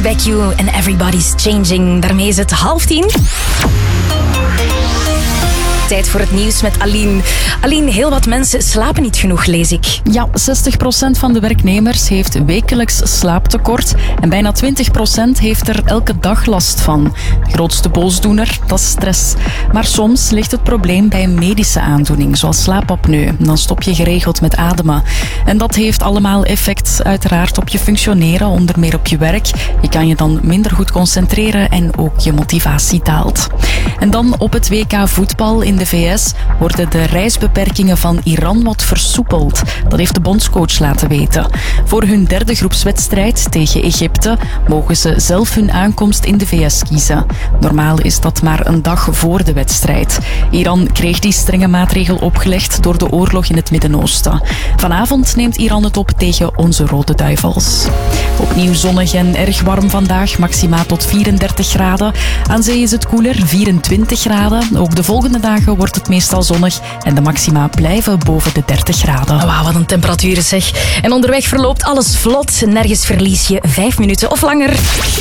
Back You and Everybody's Changing. Daarmee is het 9:30. Tijd voor het nieuws met Aline. Aline, heel wat mensen slapen niet genoeg, lees ik. Ja, 60% van de werknemers heeft wekelijks slaaptekort en bijna 20% heeft er elke dag last van. De grootste boosdoener, dat is stress. Maar soms ligt het probleem bij een medische aandoening, zoals slaapapneu. Dan stop je geregeld met ademen. En dat heeft allemaal effect uiteraard op je functioneren, onder meer op je werk. Je kan je dan minder goed concentreren en ook je motivatie daalt. En dan op het WK voetbal in de VS worden de reisbeperkingen van Iran wat versoepeld. Dat heeft de bondscoach laten weten. Voor hun derde groepswedstrijd tegen Egypte mogen ze zelf hun aankomst in de VS kiezen. Normaal is dat maar een dag voor de wedstrijd. Iran kreeg die strenge maatregel opgelegd door de oorlog in het Midden-Oosten. Vanavond neemt Iran het op tegen onze Rode Duivels. Opnieuw zonnig en erg warm vandaag, maxima tot 34 graden. Aan zee is het koeler, 24 graden. Ook de volgende dagen wordt het meestal zonnig en de maxima blijven boven de 30 graden. Wauw, wat een temperatuur zeg. En onderweg verloopt alles vlot. Nergens verlies je 5 minuten of langer.